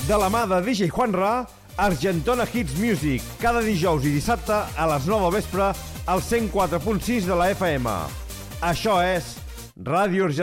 De la mà de DJ Juan Ra, Argentona Hits Music, cada dijous i dissabte a les 9 del vespre al 104.6 de la FM. Això és Ràdio Argentona.